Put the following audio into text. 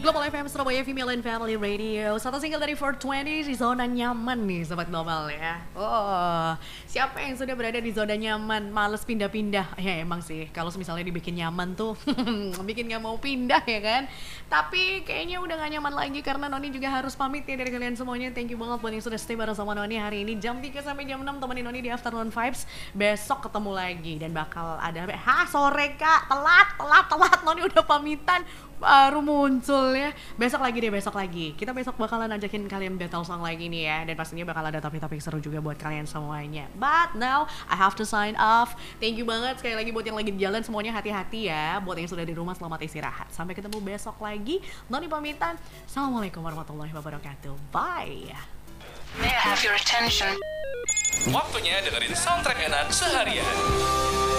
Global FM Surabaya Female and Family Radio. Satu single dari 420 di zona nyaman nih Sobat Global ya. Oh, siapa yang sudah berada di zona nyaman, males pindah-pindah? Ya emang sih, kalau misalnya dibikin nyaman tuh bikin gak mau pindah ya kan. Tapi kayaknya udah gak nyaman lagi karena Noni juga harus pamit ya dari kalian semuanya. Thank you banget buat yang sudah stay bareng sama Noni hari ini jam 3 sampai jam 6 temenin Noni di Afternoon Vibes. Besok ketemu lagi dan bakal ada sore Kak, telat Noni udah pamitan baru muncul ya. Besok lagi. Kita besok bakalan ajakin kalian battle song lagi nih ya. Dan pastinya bakal ada topik-topik seru juga buat kalian semuanya. But now I have to sign off. Thank you banget sekali lagi buat yang lagi di jalan semuanya, hati-hati ya. Buat yang sudah di rumah selamat istirahat. Sampai ketemu besok lagi. Noni pamitan. Assalamualaikum warahmatullahi wabarakatuh. Bye. May I have your attention? Waktunya dengerin soundtrack enak seharian.